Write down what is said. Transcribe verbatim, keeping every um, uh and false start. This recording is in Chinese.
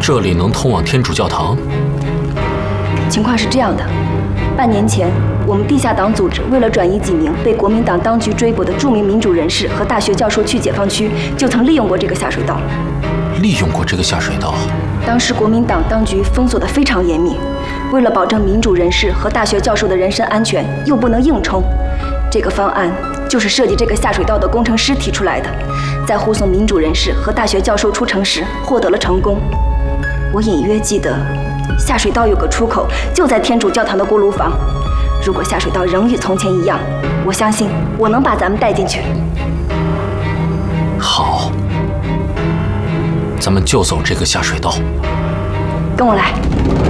这里能通往天主教堂？ 情况是这样的，半年前，我们地下党组织为了转移几名被国民党当局追捕的著名民主人士和大学教授去解放区，就曾利用过这个下水道。 利用过这个下水道？ 当时国民党当局封锁得非常严密，为了保证民主人士和大学教授的人身安全，又不能硬冲，这个方案就是设计这个下水道的工程师提出来的，在护送民主人士和大学教授出城时获得了成功。我隐约记得，下水道有个出口就在天主教堂的锅炉房。如果下水道仍与从前一样，我相信我能把咱们带进去。 好，咱们就走这个下水道。 跟我来。